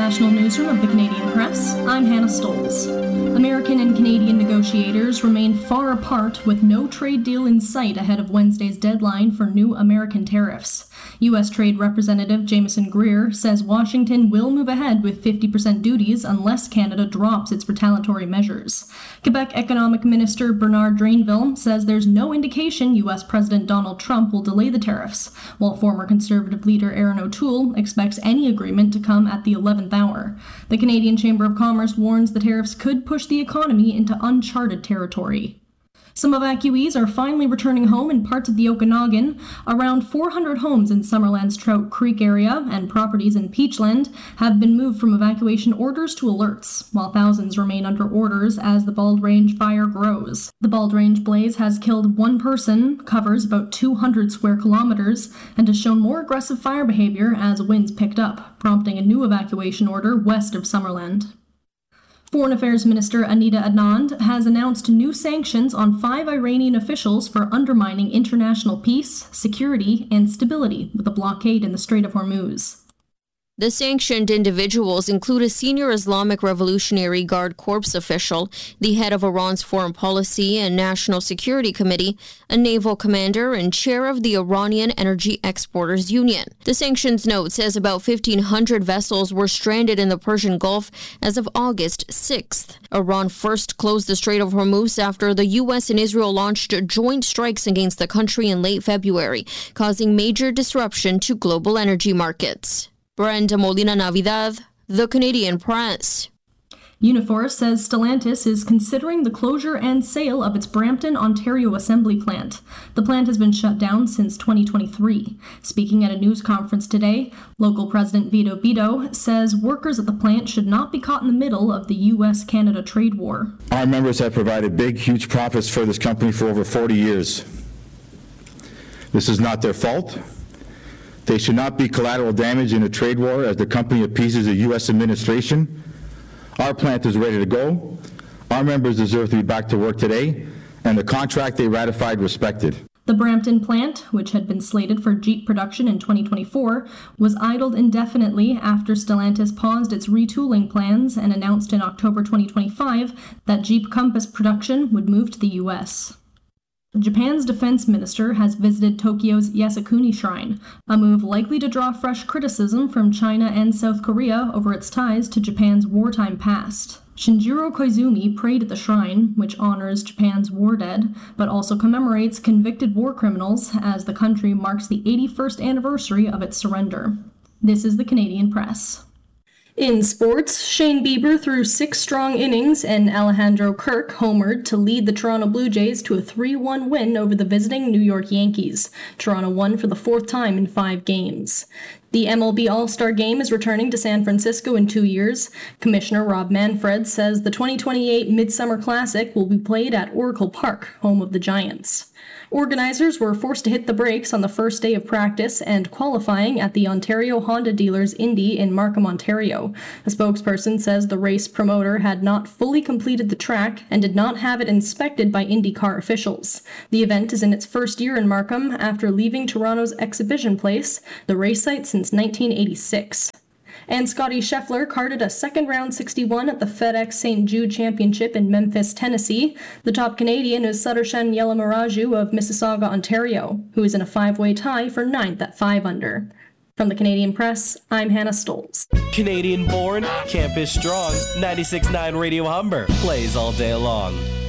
international newsroom of the Canadian Press, I'm Hannah Stolz. American and Canadian negotiators remain far apart with no trade deal in sight ahead of Wednesday's deadline for new American tariffs. U.S. Trade Representative Jameson Greer says Washington will move ahead with 50% duties unless Canada drops its retaliatory measures. Quebec Economic Minister Bernard Drainville says there's no indication U.S. President Donald Trump will delay the tariffs, while former Conservative leader Erin O'Toole expects any agreement to come at the 11th hour. The Canadian Chamber of Commerce warns the tariffs could push the economy into uncharted territory. Some evacuees are finally returning home in parts of the Okanagan. Around 400 homes in Summerland's Trout Creek area and properties in Peachland have been moved from evacuation orders to alerts, while thousands remain under orders as the Bald Range fire grows. The Bald Range blaze has killed one person, covers about 200 square kilometers, and has shown more aggressive fire behavior as winds picked up, prompting a new evacuation order west of Summerland. Foreign Affairs Minister Anita Anand has announced new sanctions on 5 Iranian officials for undermining international peace, security, and stability with a blockade in the Strait of Hormuz. The sanctioned individuals include a senior Islamic Revolutionary Guard Corps official, the head of Iran's Foreign Policy and National Security Committee, a naval commander, and chair of the Iranian Energy Exporters Union. The sanctions note says about 1,500 vessels were stranded in the Persian Gulf as of August 6th. Iran first closed the Strait of Hormuz after the U.S. and Israel launched joint strikes against the country in late February, causing major disruption to global energy markets. Brenda Molina Navidad, The Canadian Press. Unifor says Stellantis is considering the closure and sale of its Brampton, Ontario assembly plant. The plant has been shut down since 2023. Speaking at a news conference today, local President Vito Beto says workers at the plant should not be caught in the middle of the U.S.-Canada trade war. Our members have provided big, huge profits for this company for over 40 years. This is not their fault. They should not be collateral damage in a trade war as the company appeases the U.S. administration. Our plant is ready to go. Our members deserve to be back to work today, and the contract they ratified respected. The Brampton plant, which had been slated for Jeep production in 2024, was idled indefinitely after Stellantis paused its retooling plans and announced in October 2025 that Jeep Compass production would move to the U.S. Japan's defense minister has visited Tokyo's Yasukuni Shrine, a move likely to draw fresh criticism from China and South Korea over its ties to Japan's wartime past. Shinjiro Koizumi prayed at the shrine, which honors Japan's war dead, but also commemorates convicted war criminals as the country marks the 81st anniversary of its surrender. This is the Canadian Press. In sports, Shane Bieber threw 6 strong innings and Alejandro Kirk homered to lead the Toronto Blue Jays to a 3-1 win over the visiting New York Yankees. Toronto won for the 4th time in 5 games. The MLB All-Star Game is returning to San Francisco in 2 years. Commissioner Rob Manfred says the 2028 Midsummer Classic will be played at Oracle Park, home of the Giants. Organizers were forced to hit the brakes on the first day of practice and qualifying at the Ontario Honda Dealers Indy in Markham, Ontario. A spokesperson says the race promoter had not fully completed the track and did not have it inspected by IndyCar officials. The event is in its first year in Markham after leaving Toronto's Exhibition Place, the race site since 1986. And Scotty Scheffler carded a second-round 61 at the FedEx St. Jude Championship in Memphis, Tennessee. The top Canadian is Sudarshan Yelamaraju of Mississauga, Ontario, who is in a 5-way tie for 9th at 5 under. From the Canadian Press, I'm Hannah Stolz. Canadian born, campus strong, 96.9 Radio Humber plays all day long.